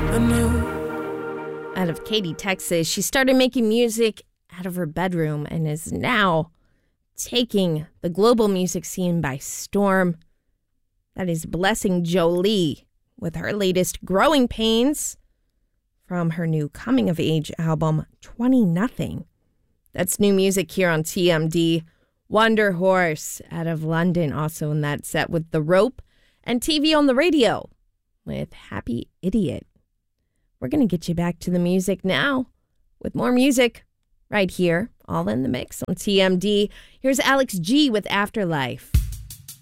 Out of Katy, Texas, she started making music out of her bedroom and is now taking the global music scene by storm. That is Blessing Jolie with her latest Growing Pains from her new coming-of-age album, 20 Nothing. That's new music here on TMD. Wonder Horse out of London, also in that set with The Rope, and TV on the Radio with Happy Idiot. We're going to get you back to the music now with more music right here, all in the mix on TMD. Here's Alex G with Afterlife.